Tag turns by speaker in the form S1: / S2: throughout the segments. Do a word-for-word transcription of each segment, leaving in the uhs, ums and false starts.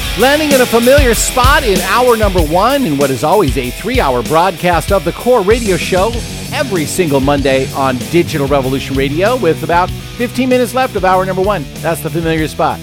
S1: Landing in a familiar spot in hour number one in what is always a three-hour broadcast of the Core Radio Show every single Monday on Digital Revolution Radio with about fifteen minutes left of hour number one. That's the familiar spot.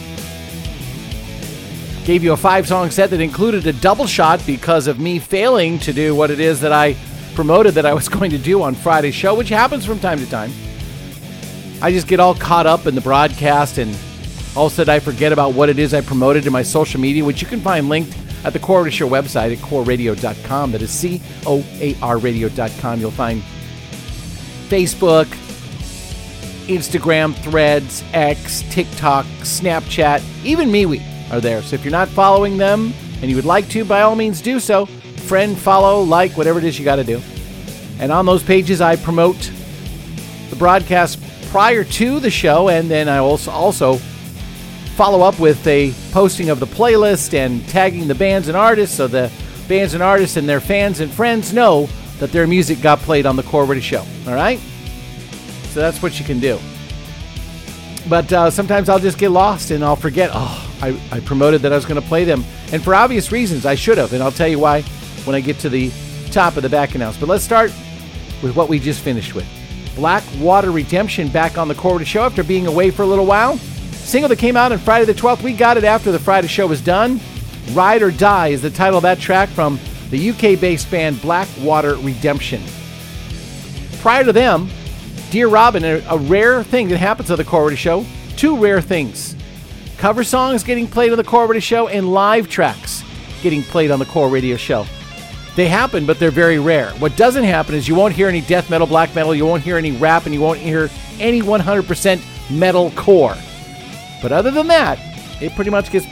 S1: Gave you a five-song set that included a double shot because of me failing to do what it is that I promoted that I was going to do on Friday's show, which happens from time to time. I just get all caught up in the broadcast and all of a sudden I forget about what it is I promoted in my social media, which you can find linked at the Core Radio Show website at core radio dot com. That is C O A R radio dot com. You'll find Facebook, Instagram, Threads, X, TikTok, Snapchat, even MeWe are there. So if you're not following them and you would like to, by all means do so. Friend, follow, like, whatever it is you got to do. And on those pages, I promote the broadcast prior to the show, and then I also also follow up with a posting of the playlist and tagging the bands and artists so the bands and artists and their fans and friends know that their music got played on the Core Radio Show. All right? So that's what you can do. But uh, sometimes I'll just get lost and I'll forget, oh, I, I promoted that I was going to play them. And for obvious reasons, I should have. And I'll tell you why when I get to the top of the back announce. But let's start with what we just finished with. Blackwater Redemption back on the Core Radio Show after being away for a little while. Single that came out on Friday the twelfth. We got it after the Friday show was done. Ride or Die is the title of that track from the U K-based band Blackwater Redemption. Prior to them, Dear Robin, a, a rare thing that happens on the Core Radio Show. Two rare things. Cover songs getting played on the Core Radio Show and live tracks getting played on the Core Radio Show. They happen, but they're very rare. What doesn't happen is you won't hear any death metal, black metal, you won't hear any rap, and you won't hear any one hundred percent metal core. But other than that, it pretty much gets